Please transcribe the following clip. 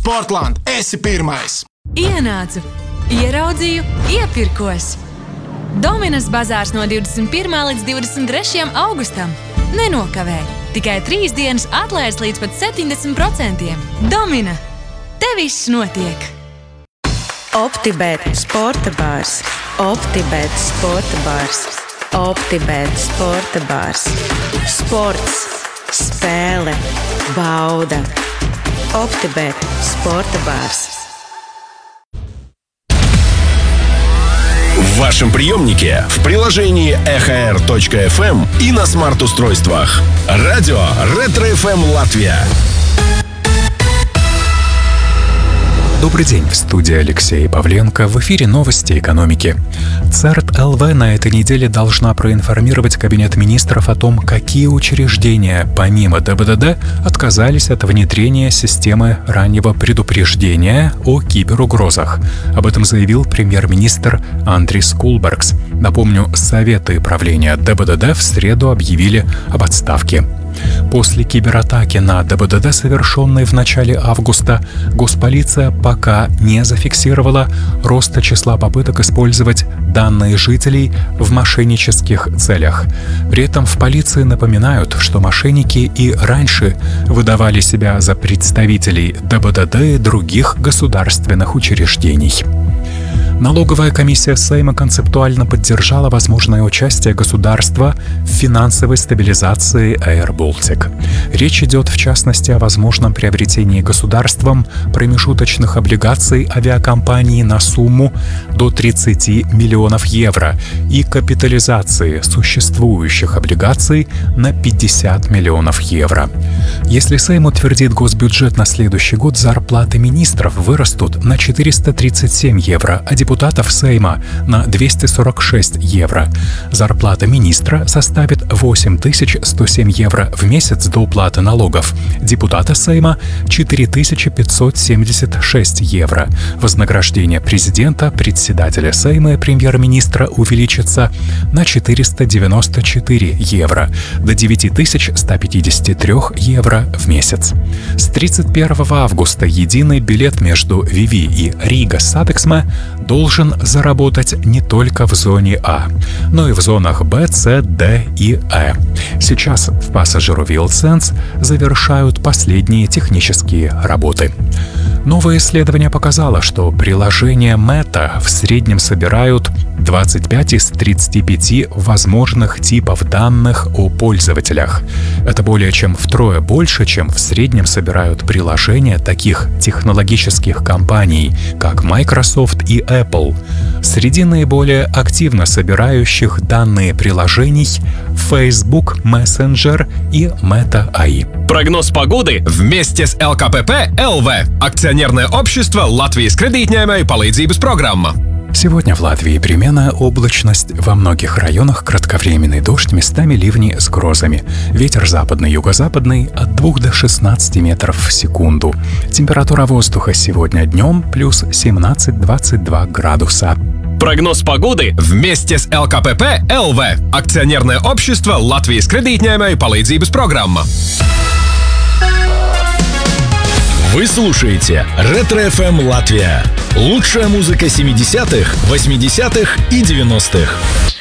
Sportland, esi pirmais! Ienācu, ieraudzīju, iepirkos. Dominas bazārs no 21. līdz 23. augustam. Nenokavē, tikai 3 dienas atlaides līdz pat 70%. Domina, te viss notiek! OptiBet sporta bārs. OptiBet sporta bārs. OptiBet sporta bārs. Sports, spēle, bauda. OptiBet sporta барс. В вашем приемнике, в приложении EHR.FM и на смарт-устройствах. Радио Ретро-ФМ Латвия. Добрый день, в студии Алексей Павленко. В эфире новости экономики. ЦЕРТ-ЛВ на этой неделе должна проинформировать Кабинет министров о том, какие учреждения, помимо ДБДД, отказались от внедрения системы раннего предупреждения о киберугрозах. Об этом заявил премьер-министр Андрис Кулбергс. Напомню, советы правления ДБДД в среду объявили об отставке. После кибератаки на ДБДД, совершенной в начале августа, госполиция пока не зафиксировала роста числа попыток использовать данные жителей в мошеннических целях. При этом в полиции напоминают, что мошенники и раньше выдавали себя за представителей ДБДД и других государственных учреждений. Налоговая комиссия Сейма концептуально поддержала возможное участие государства в финансовой стабилизации Air Baltic. Речь идет, в частности, о возможном приобретении государством промежуточных облигаций авиакомпании на сумму до 30 миллионов евро и капитализации существующих облигаций на 50 миллионов евро. Если Сейм утвердит госбюджет на следующий год, зарплаты министров вырастут на 437 евро, а депутатов Сейма на 246 евро. Зарплата министра составит 8107 евро в месяц до уплаты налогов. Депутата Сейма — 4576 евро. Вознаграждение президента, председателя Сейма и премьер-министра увеличится на 494 евро до 9153 евро в месяц. С 31 августа единый билет между Виви и Рига-Сатексме должен заработать не только в зоне А, но и в зонах Б, С, Д и Э. Сейчас в Passenger Wheel Sense завершают последние технические работы. Новое исследование показало, что приложения Meta в среднем собирают 25 из 35 возможных типов данных о пользователях. Это более чем втрое больше, чем в среднем собирают приложения таких технологических компаний, как Microsoft и Apple. Среди наиболее активно собирающих данные приложений Facebook, Messenger и Meta AI. Прогноз погоды вместе с ЛКПП ЛВ. Акционерное общество Латвijas кредитņēmēju palīdzības программа. Сегодня в Латвии переменная облачность, во многих районах кратковременный дождь, местами ливни с грозами. Ветер западный, юго-западный от 2 до 16 метров в секунду. Температура воздуха сегодня днем плюс 17-22 градуса. Прогноз погоды вместе с ЛКПП ЛВ. Акционерное общество Латвijas кредитņēmēju palīdzības программа. Вы слушаете Ретро-ФМ Латвия. Лучшая музыка 70-х, 80-х и 90-х.